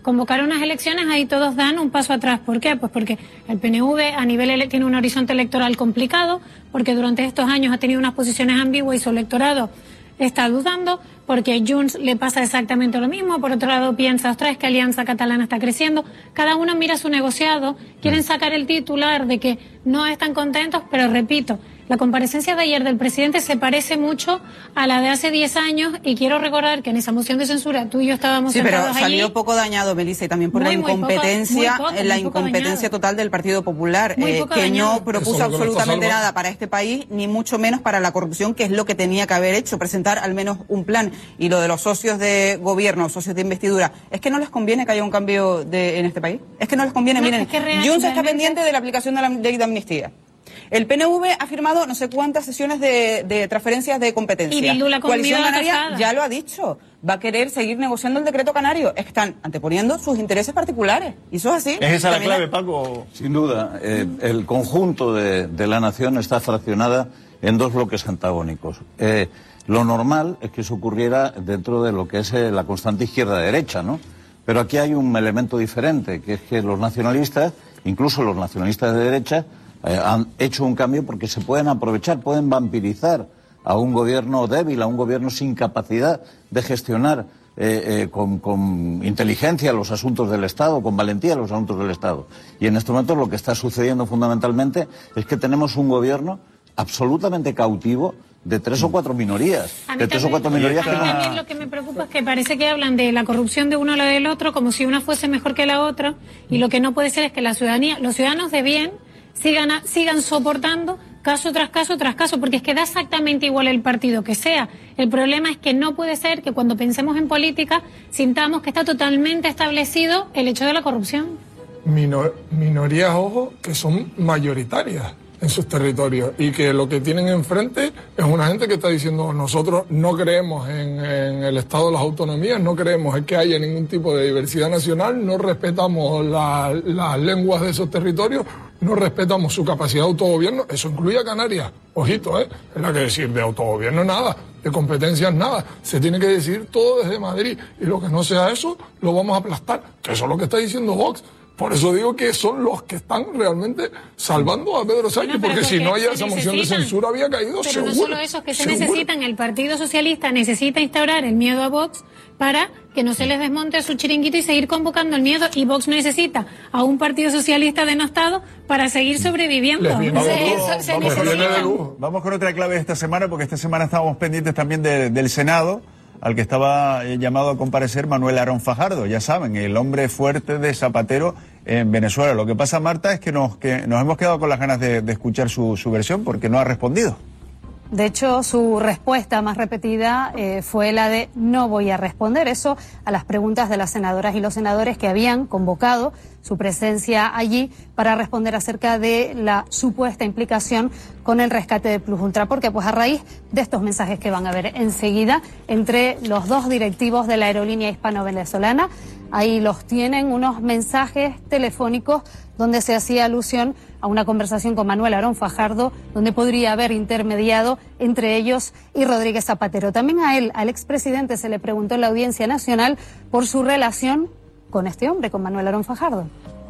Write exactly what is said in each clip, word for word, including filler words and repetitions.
convocar unas elecciones, ahí todos dan un paso atrás. ¿Por qué? Pues porque el P N V a nivel ele- tiene un horizonte electoral complicado, porque durante estos años ha tenido unas posiciones ambiguas y su electorado está dudando, porque a Junts le pasa exactamente lo mismo. Por otro lado piensa, ostras, es que Alianza Catalana está creciendo. Cada uno mira su negociado, quieren sacar el titular de que no están contentos, pero repito, la comparecencia de ayer del presidente se parece mucho a la de hace diez años y quiero recordar que en esa moción de censura tú y yo estábamos sí, sentados pero salió allí. poco dañado, Melissa, y también por Muy, la muy incompetencia, poco, muy poco, la muy poco incompetencia dañado. total del Partido Popular, Muy eh, poco que dañado. no propuso Eso es lo que le está absolutamente salvando. nada para este país, ni mucho menos para la corrupción, que es lo que tenía que haber hecho, presentar al menos un plan. Y lo de los socios de gobierno, socios de investidura, ¿es que no les conviene que haya un cambio de, en este país? Es que no les conviene, No, miren, es que real- Junts está realmente- pendiente de la aplicación de la ley de amnistía. El P N V ha firmado no sé cuántas sesiones de, de transferencias de competencia. Y Bildu la Coalición comió Canaria atascada. ya lo ha dicho. Va a querer seguir negociando el decreto canario. Están anteponiendo sus intereses particulares. Y eso es así. ¿Es esa la También clave, Paco? Sin duda, eh, el conjunto de, de la nación está fraccionada en dos bloques antagónicos. Eh, lo normal es que eso ocurriera dentro de lo que es eh, la constante izquierda-derecha, ¿no? Pero aquí hay un elemento diferente, que es que los nacionalistas, incluso los nacionalistas de derecha, eh, han hecho un cambio porque se pueden aprovechar, pueden vampirizar a un gobierno débil, a un gobierno sin capacidad de gestionar eh, eh, con, con inteligencia los asuntos del Estado, con valentía los asuntos del Estado. Y en este momento lo que está sucediendo fundamentalmente es que tenemos un gobierno absolutamente cautivo de tres o cuatro minorías, A mí de tres o también- cuatro minorías a que mí no... también lo que me preocupa es que parece que hablan de la corrupción de uno o la del otro como si una fuese mejor que la otra, y lo que no puede ser es que la ciudadanía, los ciudadanos de bien sigan a- sigan soportando caso tras caso tras caso, porque es que da exactamente igual el partido que sea. El problema es que no puede ser que cuando pensemos en política sintamos que está totalmente establecido el hecho de la corrupción. Minor- minorías, ojo, que son mayoritarias en sus territorios y que lo que tienen enfrente es una gente que está diciendo nosotros no creemos en, en el Estado de las autonomías, no creemos en que haya ningún tipo de diversidad nacional, no respetamos la- las lenguas de esos territorios, no respetamos su capacidad de autogobierno. Eso incluye a Canarias, ojito, ¿eh? Es la que decir de autogobierno nada, de competencias nada, se tiene que decir todo desde Madrid y lo que no sea eso lo vamos a aplastar, que eso es lo que está diciendo Vox. Por eso digo que son los que están realmente salvando a Pedro Sánchez, Bueno, pero porque si porque no haya se esa moción de necesitan. censura había caído Pero seguro. no solo eso, es que se seguro. necesitan, el Partido Socialista necesita instaurar el miedo a Vox para que no se les desmonte su chiringuito y seguir convocando el miedo, y Vox necesita a un Partido Socialista denostado para seguir sobreviviendo. Les viene O sea, de lujo, eso se vamos, les necesita. viene de lujo. Vamos con otra clave de esta semana, porque esta semana estábamos pendientes también de- del Senado, al que estaba eh, llamado a comparecer Manuel Aarón Fajardo, ya saben, el hombre fuerte de Zapatero en Venezuela. Lo que pasa, Marta, es que nos, que nos hemos quedado con las ganas de, de escuchar su, su versión, porque no ha respondido. De hecho, su respuesta más repetida eh, fue la de no voy a responder. Eso a las preguntas de las senadoras y los senadores que habían convocado su presencia allí para responder acerca de la supuesta implicación con el rescate de Plus Ultra. Porque pues a raíz de estos mensajes que van a ver enseguida entre los dos directivos de la aerolínea hispano-venezolana, ahí los tienen, unos mensajes telefónicos donde se hacía alusión a una conversación con Manuel Aarón Fajardo, donde podría haber intermediado entre ellos y Rodríguez Zapatero. También a él, al expresidente, se le preguntó en la Audiencia Nacional por su relación con este hombre, con Manuel Aarón Fajardo.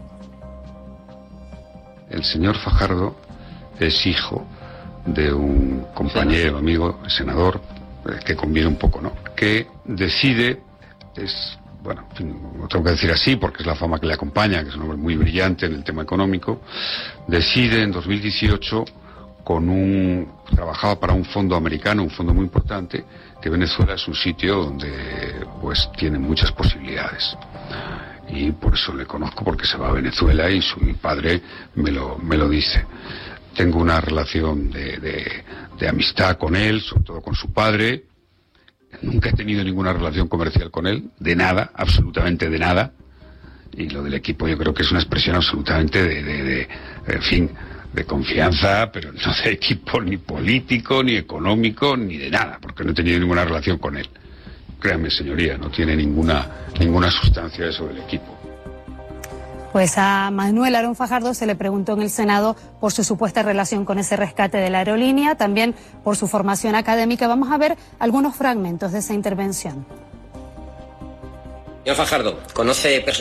El señor Fajardo es hijo de un compañero, amigo, senador, eh, que conviene un poco, ¿no? Que decide, es, bueno, en fin, lo tengo que decir así porque es la fama que le acompaña, que es un hombre muy brillante en el tema económico, decide en dos mil dieciocho, con un, trabajaba para un fondo americano, un fondo muy importante, que Venezuela es un sitio donde, pues, tiene muchas posibilidades. Y por eso le conozco, porque se va a Venezuela y su mi padre me lo, me lo dice. Tengo una relación de, de, de amistad con él, sobre todo con su padre. Nunca he tenido ninguna relación comercial con él, de nada, absolutamente de nada. Y lo del equipo yo creo que es una expresión absolutamente de, de, de en fin, de confianza, pero no de equipo ni político, ni económico, ni de nada, porque no he tenido ninguna relación con él. Créanme, señoría, no tiene ninguna, ninguna sustancia eso del equipo. Pues a Manuel Aarón Fajardo se le preguntó en el Senado por su supuesta relación con ese rescate de la aerolínea, también por su formación académica. Vamos a ver algunos fragmentos de esa intervención. Señor Fajardo, ¿conoce personalmente